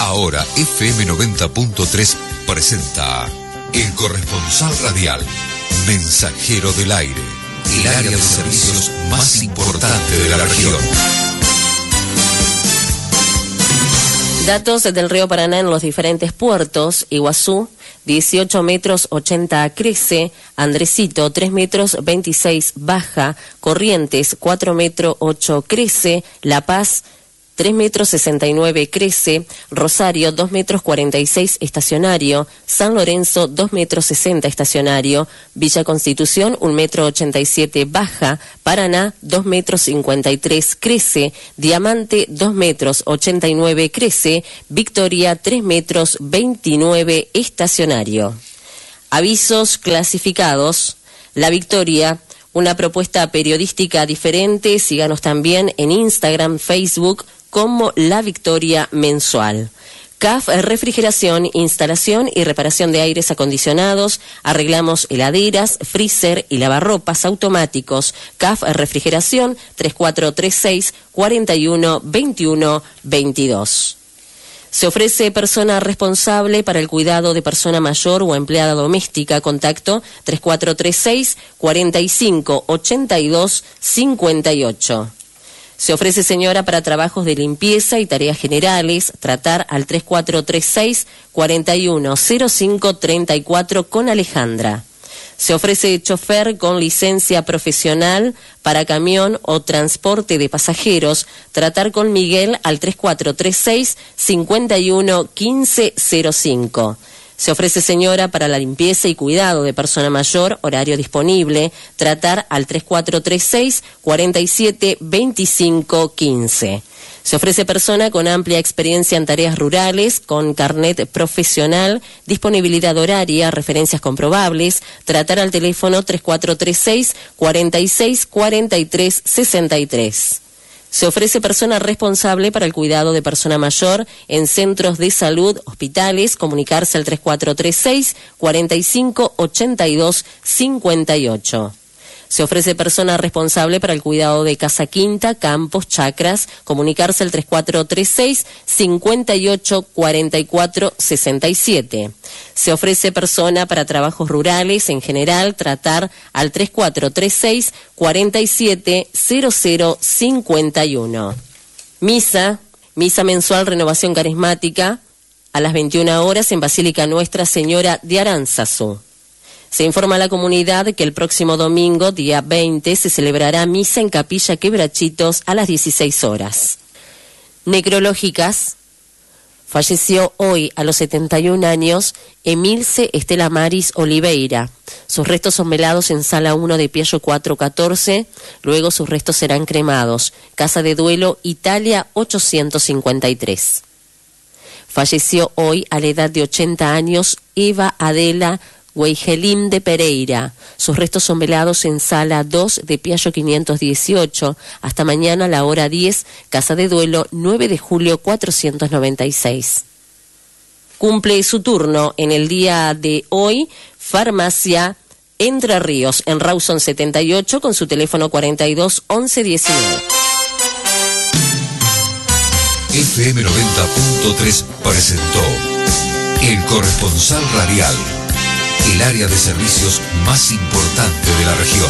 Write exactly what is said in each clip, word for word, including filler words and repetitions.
Ahora F M noventa punto tres presenta El Corresponsal Radial, Mensajero del Aire, el área de servicios más importante de la región. Datos del río Paraná en los diferentes puertos: Iguazú, dieciocho metros ochenta crece, Andresito, tres metros veintiséis baja, Corrientes, cuatro metros ocho crece, La Paz, tres metros sesenta y nueve crece, Rosario, dos metros cuarenta y seis estacionario, San Lorenzo, dos metros sesenta estacionario, Villa Constitución, un metro ochenta y siete baja, Paraná, dos metros cincuenta y tres crece, Diamante, dos metros ochenta y nueve crece, Victoria, tres metros veintinueve estacionario. Avisos clasificados. La Victoria, una propuesta periodística diferente. Síganos también en Instagram, Facebook, como La Victoria Mensual. C A F Refrigeración, instalación y reparación de aires acondicionados. Arreglamos heladeras, freezer y lavarropas automáticos. C A F Refrigeración, tres cuatro tres seis, cuatro uno, veintiuno, veintidós. Se ofrece persona responsable para el cuidado de persona mayor o empleada doméstica. Contacto tres cuatro tres seis, cuarenta y cinco, ochenta y dos, cincuenta y ocho. Se ofrece señora para trabajos de limpieza y tareas generales. Tratar al tres cuatro tres seis, cuarenta y uno, cero cinco, treinta y cuatro con Alejandra. Se ofrece chofer con licencia profesional para camión o transporte de pasajeros. Tratar con Miguel al tres cuatro tres seis, cincuenta y uno, quince, cero cinco. Se ofrece señora para la limpieza y cuidado de persona mayor, horario disponible. Tratar al tres cuatro tres seis, cuarenta y siete, veinticinco, quince. Se ofrece persona con amplia experiencia en tareas rurales, con carnet profesional, disponibilidad horaria, referencias comprobables. Tratar al teléfono tres cuatro tres seis, cuarenta y seis, cuarenta y tres, sesenta y tres. Se ofrece persona responsable para el cuidado de persona mayor en centros de salud, hospitales. Comunicarse al tres cuatro tres seis, cuarenta y cinco, ochenta y dos, cincuenta y ocho. Se ofrece persona responsable para el cuidado de casa quinta, campos, chacras. Comunicarse al tres cuatro tres seis, cincuenta y ocho, cuarenta y cuatro, sesenta y siete. Se ofrece persona para trabajos rurales en general. Tratar al tres cuatro tres seis, cuarenta y siete, cero cero, cincuenta y uno. Misa, misa mensual Renovación Carismática, a las veintiuna horas en Basílica Nuestra Señora de Aránzazu. Se informa a la comunidad que el próximo domingo, día veinte, se celebrará misa en Capilla Quebrachitos a las dieciséis horas. Necrológicas. Falleció hoy a los setenta y un años Emilce Estela Maris Oliveira. Sus restos son velados en Sala uno de Piaggio cuatrocientos catorce. Luego sus restos serán cremados. Casa de Duelo, Italia ochocientos cincuenta y tres. Falleció hoy a la edad de ochenta años Eva Adela Weigelin de Pereira. Sus restos son velados en Sala dos de Piaggio quinientos dieciocho. Hasta mañana a la hora diez, Casa de Duelo, nueve de julio cuatrocientos noventa y seis. Cumple su turno en el día de hoy Farmacia Entre Ríos, en Rawson setenta y ocho, con su teléfono cuarenta y dos, once, diecinueve. F M noventa punto tres presentó El Corresponsal Radial, el área de servicios más importante de la región.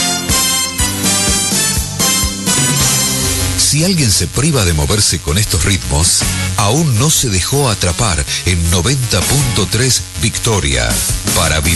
Si alguien se priva de moverse con estos ritmos, aún no se dejó atrapar en noventa punto tres Victoria, para vivir